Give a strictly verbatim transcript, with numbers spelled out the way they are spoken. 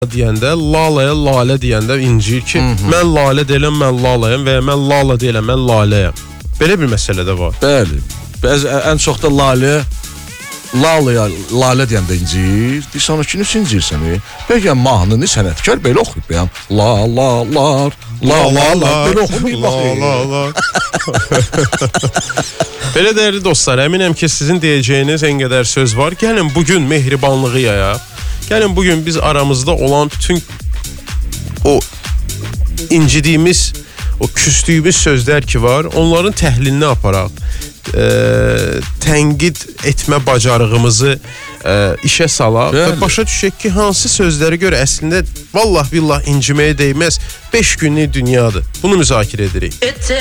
deyəndə, lalaya lalə deyəndə incir ki, Hı -hı. mən lalə deyiləm, mən lalayam və ya mən lala deyiləm, mən laləyəm. Belə bir məsələ də var. Bəli. Bəzi ən çox da lalə lalaya lalə deyəndə incir. Bir sonrakini incirsən. Bəlkə mahnını sənətkar belə oxuyub bəyəm. La la lar, la la la belə oxuyub. La la la. Belə dəyərli dostlar, əminəm ki, sizin deyəcəyiniz ən qədər söz var. Gəlin bugün mehribanlığı yayaq. Gəlin bugün biz aramızda olan bütün o incidiyimiz, o küstüyümüz sözlər ki var, onların təhlilini aparaq. E, tənqid etmə bacarığımızı e, işə salaq və başa düşək ki, hansı sözləri görə əslində vallah billah inciməyə dəyməz beş günlük dünyadır. Bunu müzakirə edirik.